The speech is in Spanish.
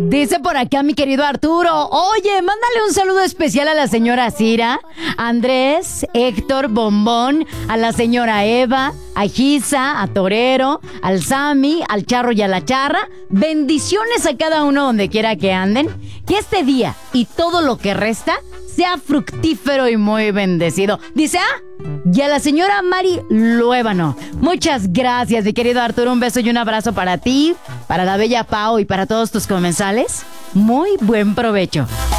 Dice por acá mi querido Arturo, oye, mándale un saludo especial a la señora Cira, a Andrés, Héctor, Bombón, a la señora Eva, a Gisa, a Torero, al Sami, al Charro y a la Charra. Bendiciones a cada uno donde quiera que anden. Que este día y todo lo que resta sea fructífero y muy bendecido. Dice, y a la señora Mari Luébano. Muchas gracias, mi querido Arturo. Un beso y un abrazo para ti, para la bella Pau y para todos tus comensales. Muy buen provecho.